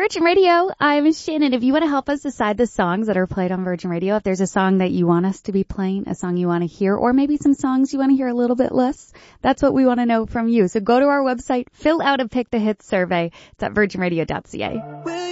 Virgin Radio. I'm Shannon. If you want to help us decide the songs that are played on Virgin Radio, if there's a song that you want us to be playing, a song you want to hear, or maybe some songs you want to hear a little bit less, that's what we want to know from you. So go to our website, fill out a Pick the Hits survey. It's at virginradio.ca.